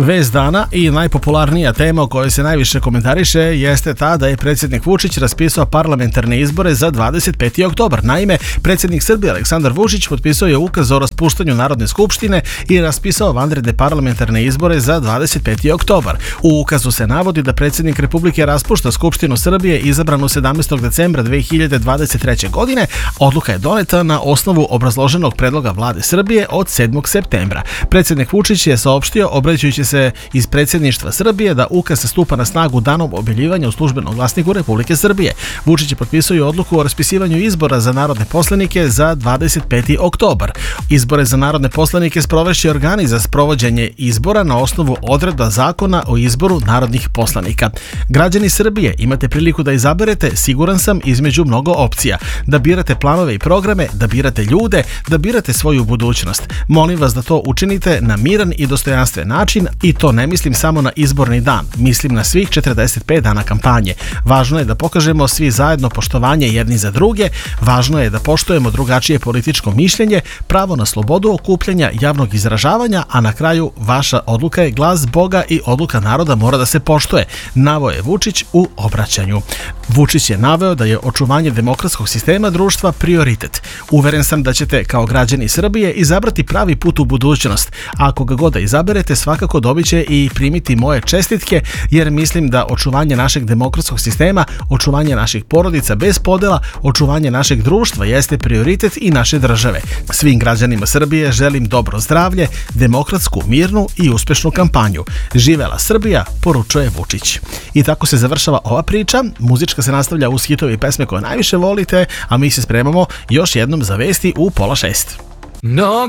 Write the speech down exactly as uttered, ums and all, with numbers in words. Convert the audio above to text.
Vest dana i najpopularnija tema o kojoj se najviše komentariše jeste ta da je predsjednik Vučić raspisao parlamentarne izbore za dvadeset peti oktobar. Naime, predsjednik Srbije Aleksandar Vučić potpisao je ukaz o raspuštanju Narodne skupštine i raspisao vanredne parlamentarne izbore za dvadeset peti oktobar. U ukazu se navodi da predsjednik Republike raspušta Skupštinu Srbije izabranu sedamnaestog decembra dve hiljade dvadeset treće. godine. Odluka je doneta na osnovu obrazloženog predloga Vlade Srbije od sedmog septembra. Predsjednik Vučić je saopštio, obraćajući se iz predsjedništva Srbije, da ukaz stupa na snagu danom objavljivanja u Službenom glasniku Republike Srbije. Vučić je potpisao i odluku o raspisivanju izbora za narodne poslanike za dvadeset peti oktobar. Izbore za narodne poslanike sprovešće organi za sprovođenje izbora na osnovu odredba Zakona o izboru narodnih poslanika. Građani Srbije, imate priliku da izaberete, siguran sam, između mnogo opcija. Da birate planove i programe, da birate ljude, da birate svoju budućnost. Molim vas da to učinite na miran i dostojanstven način, i to ne mislim samo na izborni dan, mislim na svih četrdeset pet dana kampanje. Važno je da pokažemo svi zajedno poštovanje jedni za druge, važno je da poštujemo drugačije političko mišljenje, pravo na slobodu okupljanja, javnog izražavanja, a na kraju vaša odluka je glas Boga i odluka naroda mora da se poštuje, naveo je Vučić u obraćanju. Vučić je naveo da je očuvanje demokratskog sistema društva prioritet. Uveren sam da ćete kao građani Srbije izabrati pravi put u budućnost. Ako ga god da izaberete, svakako dobit će i primiti moje čestitke, jer mislim da očuvanje našeg demokratskog sistema, očuvanje naših porodica bez podela, očuvanje našeg društva jeste prioritet i naše države. Svim građanima Srbije želim dobro zdravlje, demokratsku, mirnu i uspešnu kampanju. Živela Srbija, poručuje Vučić. I tako se završava ova priča. Muzička se nastavlja uz hitovi i pesme koje najviše volite, a mi se spremamo još jednom za vesti u pola šest. No